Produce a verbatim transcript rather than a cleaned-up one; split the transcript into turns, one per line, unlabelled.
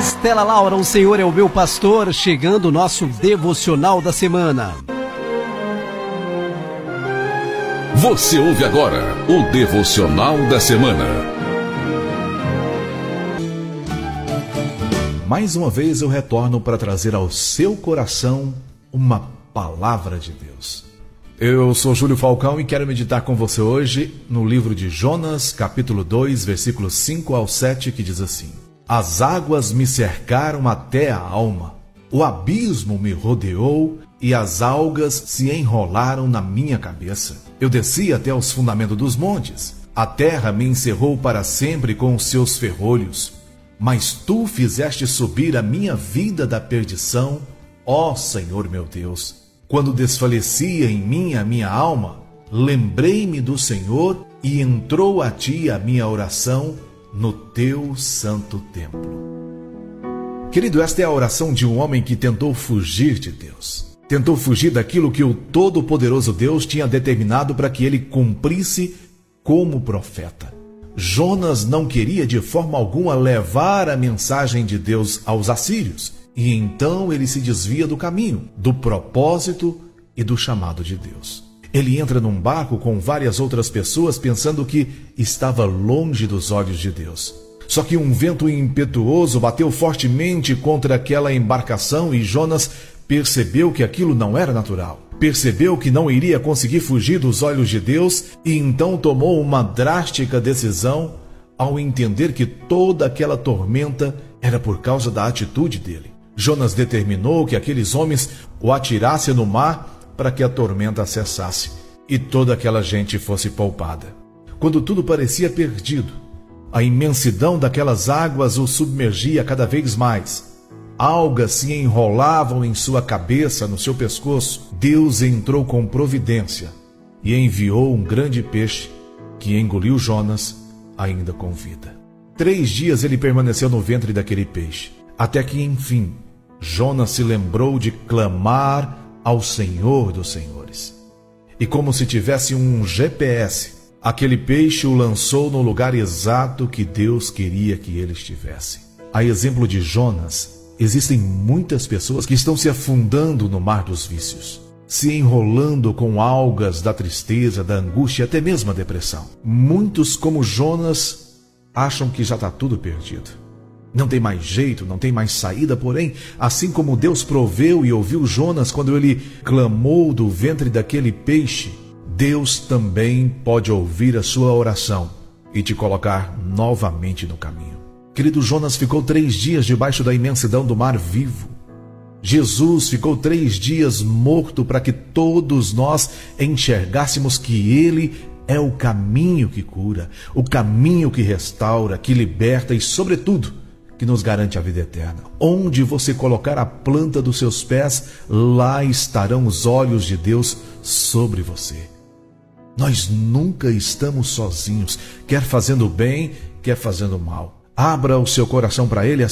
Estela Laura, o Senhor é o meu pastor, chegando o nosso devocional da semana.
Você ouve agora o devocional da semana.
Mais uma vez eu retorno para trazer ao seu coração uma palavra de Deus. Eu sou Júlio Falcão e quero meditar com você hoje no livro de Jonas, capítulo dois, versículos cinco ao sete, que diz assim: As águas me cercaram até a alma, o abismo me rodeou e as algas se enrolaram na minha cabeça. Eu desci até os fundamentos dos montes, a terra me encerrou para sempre com os seus ferrolhos. Mas tu fizeste subir a minha vida da perdição, ó Senhor meu Deus. Quando desfalecia em mim a minha alma, lembrei-me do Senhor e entrou a ti a minha oração no teu santo templo. Querido, esta é a oração de um homem que tentou fugir de Deus. Tentou fugir daquilo que o Todo-Poderoso Deus tinha determinado para que ele cumprisse como profeta. Jonas não queria de forma alguma levar a mensagem de Deus aos assírios, e então ele se desvia do caminho, do propósito e do chamado de Deus. Ele entra num barco com várias outras pessoas pensando que estava longe dos olhos de Deus. Só que um vento impetuoso bateu fortemente contra aquela embarcação e Jonas percebeu que aquilo não era natural. Percebeu que não iria conseguir fugir dos olhos de Deus e então tomou uma drástica decisão ao entender que toda aquela tormenta era por causa da atitude dele. Jonas determinou que aqueles homens o atirassem no mar para que a tormenta cessasse e toda aquela gente fosse poupada. Quando tudo parecia perdido, a imensidão daquelas águas o submergia cada vez mais. Algas se enrolavam em sua cabeça, no seu pescoço. Deus entrou com providência e enviou um grande peixe que engoliu Jonas ainda com vida. Três dias ele permaneceu no ventre daquele peixe, até que, enfim, Jonas se lembrou de clamar ao Senhor dos Senhores. E como se tivesse um G P S, aquele peixe o lançou no lugar exato que Deus queria que ele estivesse. A exemplo de Jonas, existem muitas pessoas que estão se afundando no mar dos vícios, se enrolando com algas da tristeza, da angústia, até mesmo a depressão. Muitos, como Jonas, acham que já está tudo perdido. Não tem mais jeito, não tem mais saída, porém, assim como Deus proveu e ouviu Jonas quando ele clamou do ventre daquele peixe, Deus também pode ouvir a sua oração e te colocar novamente no caminho. Querido, Jonas ficou três dias debaixo da imensidão do mar vivo. Jesus ficou três dias morto para que todos nós enxergássemos que Ele é o caminho que cura, o caminho que restaura, que liberta e, sobretudo, que nos garante a vida eterna. Onde você colocar a planta dos seus pés, lá estarão os olhos de Deus sobre você. Nós nunca estamos sozinhos, quer fazendo bem, quer fazendo mal. Abra o seu coração para Ele.